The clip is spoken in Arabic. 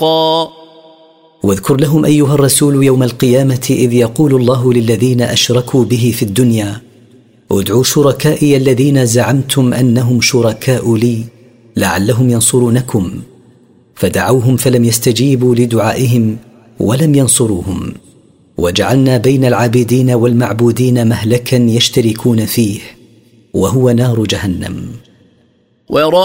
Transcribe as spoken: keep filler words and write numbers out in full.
حقا. واذكر لهم أيها الرسول يوم القيامة إذ يقول الله للذين أشركوا به في الدنيا ادعوا شركائي الذين زعمتم أنهم شركاء لي لعلهم ينصرونكم، فدعوهم فلم يستجيبوا لدعائهم ولم ينصروهم، وجعلنا بين العابدين والمعبودين مهلكا يشتركون فيه وهو نار جهنم.